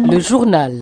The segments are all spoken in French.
Le journal.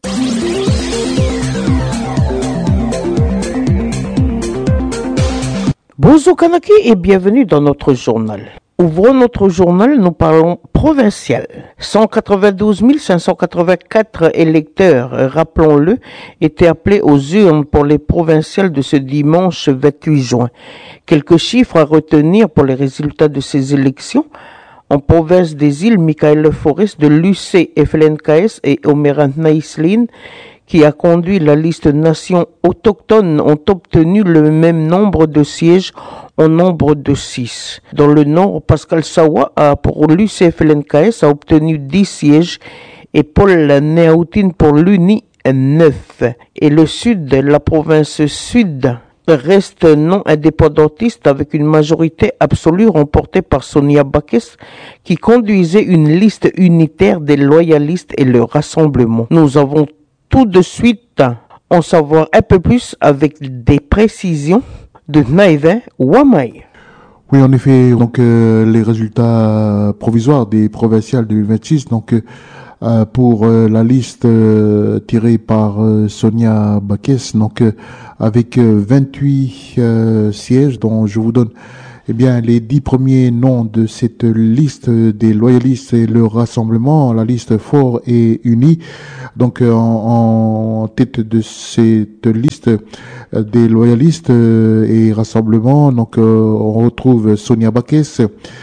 Bonjour Kanaki et bienvenue dans notre journal. Ouvrons notre journal, nous parlons provincial. 192 584 électeurs, rappelons-le, étaient appelés aux urnes pour les provinciales de ce dimanche 28 juin. Quelques chiffres à retenir pour les résultats de ces élections. En province des îles, Michael Forest de l'UC FLNKS et Omeran Naïslin, qui a conduit la liste nations autochtones, ont obtenu le même nombre de sièges en nombre de 6. Dans le nord, Pascal Sawa pour l'UCFLNKS a obtenu 10 sièges et Paul Néaoutine pour l'UNI 9. Et le sud, la province sud, reste non indépendantiste avec une majorité absolue remportée par Sonia Bakes qui conduisait une liste unitaire des loyalistes et le rassemblement. Nous avons tout de suite en savoir un peu plus avec des précisions de Naïvin Wamai. Oui, en effet, donc les résultats provisoires des provinciales de 2026, donc pour la liste tirée par Sonia Bakes, donc avec 28 sièges dont je vous donne les 10 premiers noms de cette liste des loyalistes et le rassemblement, la liste fort et unie. Donc, en tête de cette liste des loyalistes et rassemblement, donc, on retrouve Sonia Bakes,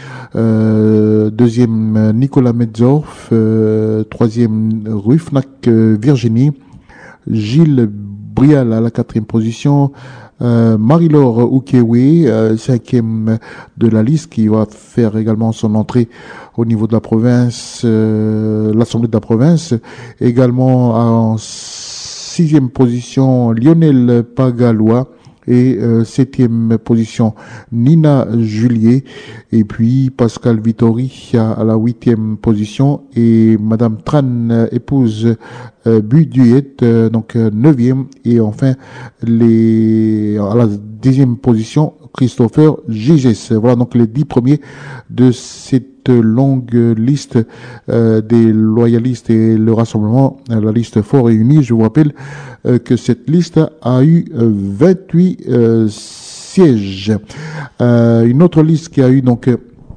deuxième Nicolas Metzorf, troisième Rufnak Virginie, Gilles Brial à la 4e position, Marie-Laure Oukéoué, 5e de la liste, qui va faire également son entrée au niveau de la province, l'Assemblée de la province. Également en 6e position, Lionel Pagalois. Et 7e position, Nina Julier. Et puis Pascal Vittori à la 8e position. Et Madame Tran, épouse Buduet, donc 9e. Et enfin, à la 10e position, Christopher Giges. Voilà donc les 10 premiers de cette longue liste des loyalistes et le rassemblement, la liste fort et unie. Je vous rappelle que cette liste a eu 28 sièges. Une autre liste qui a eu donc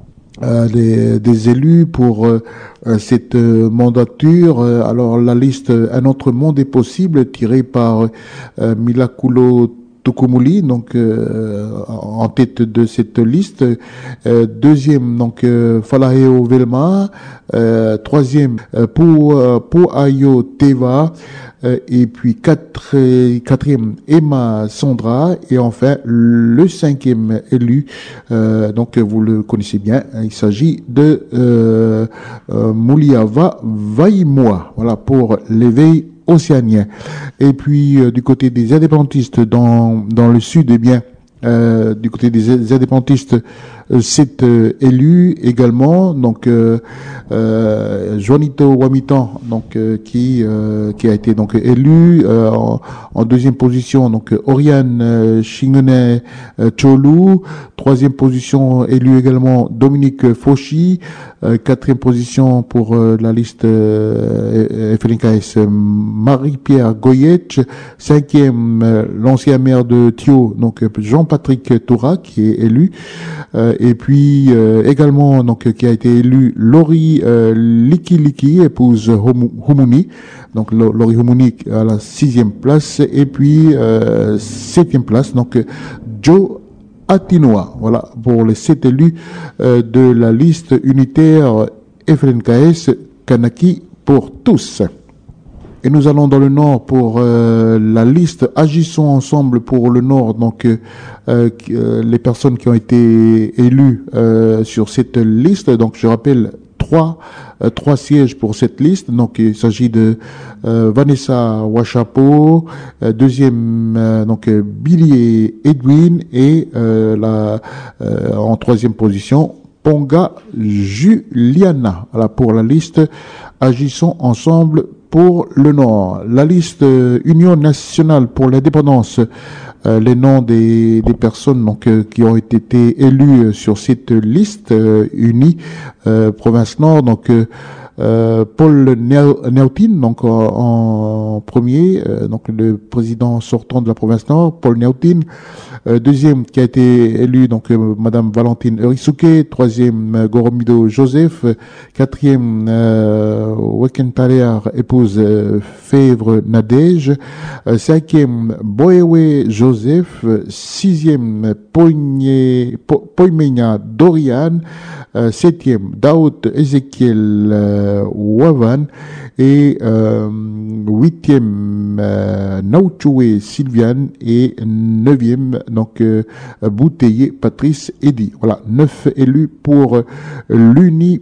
des élus pour cette mandature. Alors la liste Un autre monde est possible, tirée par Milakulo Tukumuli, donc en tête de cette liste. Deuxième, donc Falaheo Velma. Troisième, Poayo Teva. Et puis quatrième, Emma Sandra. Et enfin, le 5e élu, donc vous le connaissez bien, il s'agit de Mouliava Vaimoa. Voilà, pour l'éveil océanien. Et puis du côté des indépendantistes dans le sud, du côté des indépendantistes, 7 élus également, donc Juanito Wamitan, donc qui a été donc élu en deuxième position, donc Oriane Chingene Cholu, troisième position élu également Dominique Fauchy, quatrième position pour la liste FLNKS Marie-Pierre Goyetch, cinquième l'ancien maire de Thio, donc Jean-Patrick Toura qui est élu, et puis également donc qui a été élu Laurie Liki, épouse Humuni, donc Laurie Humuni à la 6e place, et puis 7e place donc Joe Atinoa. Voilà pour les 7 élus de la liste unitaire FLNKS Kanaki pour tous. Et nous allons dans le Nord pour la liste Agissons ensemble pour le Nord. Donc les personnes qui ont été élues sur cette liste. Donc je rappelle trois sièges pour cette liste. Donc il s'agit de Vanessa Wachapo, deuxième donc Billy Edwin et en troisième position Ponga Juliana. Voilà pour la liste Agissons ensemble pour le Nord. La liste Union nationale pour l'indépendance, les noms des personnes donc qui ont été élues sur cette liste unie province Nord. Donc Paul Néautin, donc en premier, donc le président sortant de la province Nord, Paul Néautin. Deuxième qui a été élu, donc Madame Valentine Eurisuke. Troisième, Goromido Joseph. Quatrième, Wekentalear, épouse Fèvre Nadège. Cinquième, Boewe Joseph. Sixième, Poimenia Dorian. Septième, Daoud Ezekiel Wavan. Et huitième, Nauchoué Sylviane. Et neuvième, donc Bouteillé Patrice Eddy. Voilà, 9 élus pour l'Union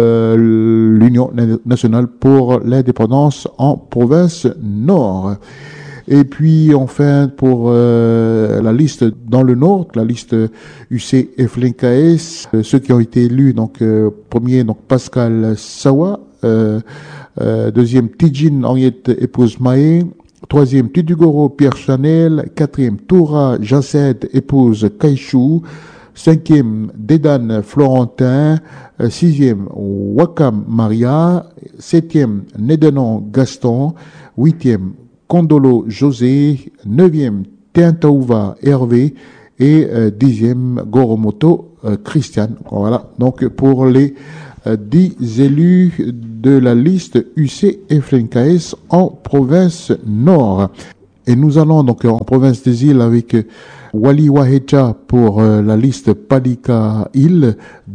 nationale pour l'indépendance en province Nord. Et puis enfin pour la liste dans le Nord, la liste UC FLNKS, ceux qui ont été élus, donc premier, donc Pascal Sawa, deuxième Tidjine Henriette épouse Maé, troisième Tudugoro Pierre Chanel, quatrième Toura Jacinthe épouse Kaïchou, cinquième Dédane Florentin, sixième Wakam Maria, septième Nédenon Gaston, huitième Kondolo José, neuvième Teantaouva Hervé et dixième Goromoto Christian. Voilà, donc pour les 10 élus de la liste UC FLNKS en province Nord. Et nous allons donc en province des îles avec Wali Wahecha pour la liste Palika Île,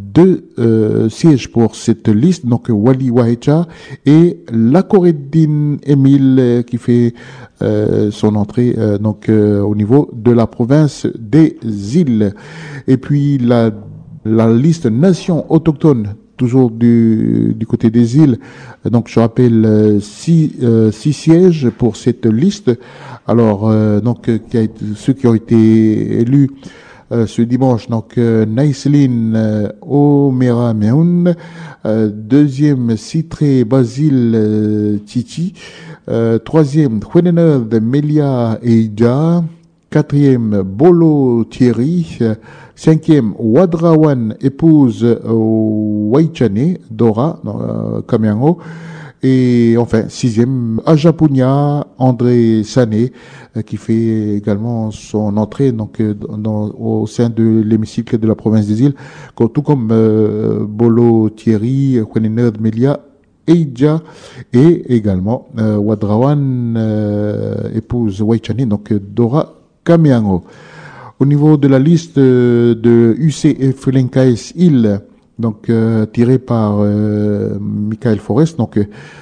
2 sièges pour cette liste, donc Wali Wahecha et Lakoreddin Emile qui fait son entrée au niveau de la province des îles. Et puis la liste nations autochtones, toujours du côté des îles. Donc je rappelle 6 sièges pour cette liste. Alors ceux qui ont été élus ce dimanche, donc Naïseline Omera Meoun, deuxième Citré Basile Titi, troisième Hwenener de Melia Eija, quatrième Bolo Thierry, cinquième Wadrawan épouse Waichane Dora Kamiango, et enfin sixième Ajapunia André Sané qui fait également son entrée au sein de l'hémicycle de la province des îles, tout comme Bolo Thierry, Hwenener de Melia Eija et également Wadrawan épouse Waichane, donc Dora Kamiango. Au niveau de la liste de UCF LNKS île, donc tirée par Michael Forest, donc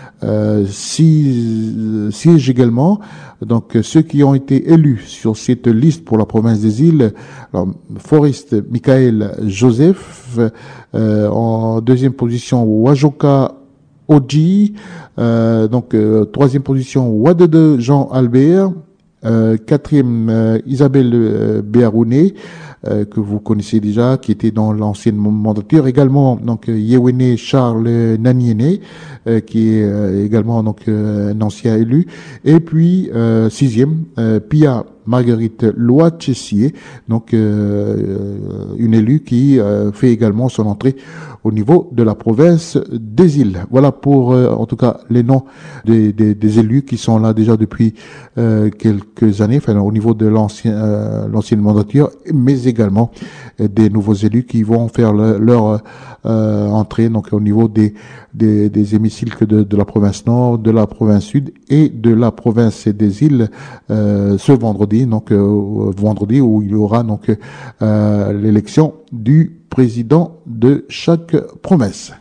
6 sièges également. Donc ceux qui ont été élus sur cette liste pour la province des îles, alors Forest Michael Joseph, en deuxième position Wajoka Oji, troisième position Wadede Jean Albert, quatrième Isabelle Béarouné, que vous connaissez déjà, qui était dans l'ancienne mandature, également donc Yewene Charles Naniene, qui est également donc un ancien élu, et puis sixième Pia Marguerite Loa-Chessier, donc une élue qui fait également son entrée au niveau de la province des îles. Voilà pour en tout cas les noms des élus qui sont là déjà depuis quelques années, enfin au niveau de l'ancienne mandature, mais également des nouveaux élus qui vont faire leur entrée donc au niveau des hémicycles de la province Nord, de la province Sud et de la province des îles ce vendredi, vendredi où il y aura donc l'élection du président de chaque province.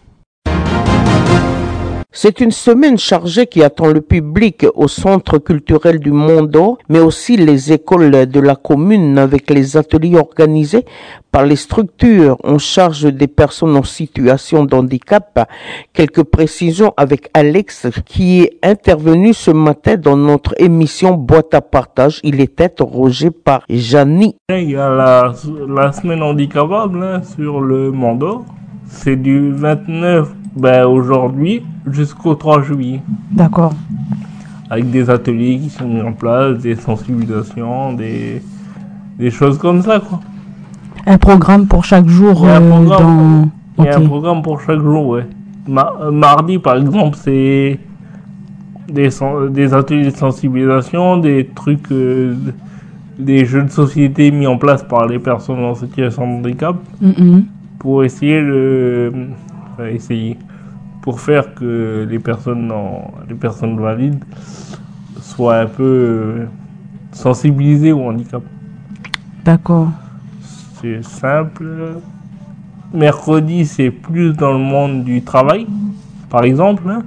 C'est une semaine chargée qui attend le public au centre culturel du Mondo, mais aussi les écoles de la commune avec les ateliers organisés par les structures en charge des personnes en situation de handicap. Quelques précisions avec Alex qui est intervenu ce matin dans notre émission Boîte à partage. Il était interrogé par Jani. Il y a la semaine handicapable sur le Mondo. C'est du 29 aujourd'hui jusqu'au 3 juillet. D'accord. Avec des ateliers qui sont mis en place, des sensibilisations, des choses comme ça, quoi. Un programme pour chaque jour. Il y a un programme pour chaque jour, ouais. Mardi, par exemple, c'est des ateliers de sensibilisation, des trucs, des jeux de société mis en place par les personnes en situation de handicap pour essayer pour faire que les personnes valides soient un peu sensibilisées au handicap. D'accord. C'est simple. Mercredi, c'est plus dans le monde du travail. Par exemple, hein,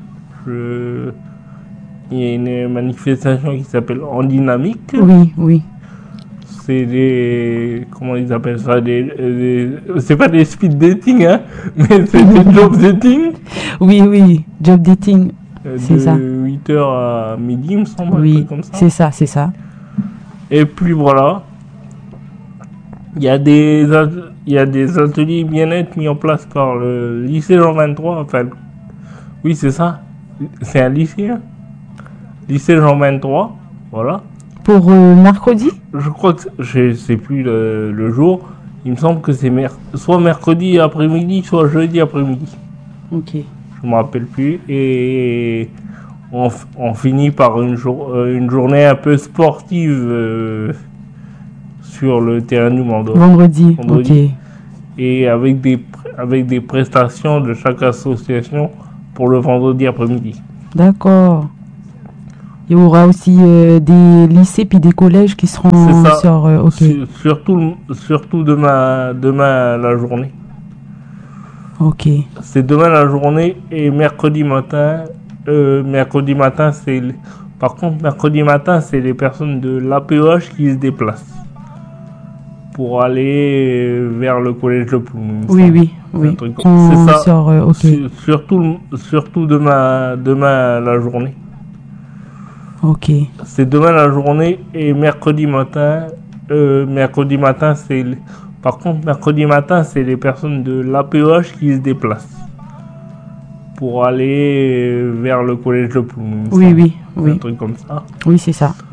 il y a une manifestation qui s'appelle En Dynamique. Oui, oui. C'est comment ils appellent ça, c'est pas des speed dating, hein, mais c'est des job dating. Oui, oui, job dating, c'est ça. De 8h à midi, il me semble, un Oui, truc comme ça. c'est ça. Et puis voilà, il y a des ateliers bien-être mis en place par le lycée Jean 23, enfin, oui, c'est ça, c'est un lycée, hein. Lycée Jean 23, voilà. Pour mercredi? Je crois que je sais plus le jour. Il me semble que c'est soit mercredi après-midi, soit jeudi après-midi. Ok. Je me rappelle plus. Et on finit par une journée un peu sportive sur le terrain du Mando. Vendredi. Ok. Et avec des prestations de chaque association pour le vendredi après-midi. D'accord. Il y aura aussi des lycées puis des collèges qui seront sur... ok. Surtout demain la journée. Ok. C'est demain la journée et mercredi matin, c'est... Par contre, mercredi matin, c'est les personnes de l'APEH qui se déplacent pour aller vers le collège de Ploum. Oui. C'est ça. ok. Surtout demain la journée. Ok. C'est demain la journée et mercredi matin, c'est... Par contre, mercredi matin, c'est les personnes de l'APEH qui se déplacent pour aller vers le collège de Ploum. Oui. Un truc comme ça. Oui, c'est ça.